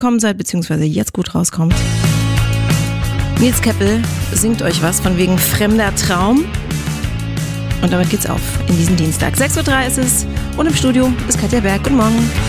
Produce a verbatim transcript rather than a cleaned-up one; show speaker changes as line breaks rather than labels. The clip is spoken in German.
rausgekommen seid, beziehungsweise jetzt gut rauskommt. Nils Keppel singt euch was von wegen fremder Traum. Und damit geht's auf in diesen Dienstag. sechs Uhr drei ist es und im Studio ist Katja Berg. Guten Morgen.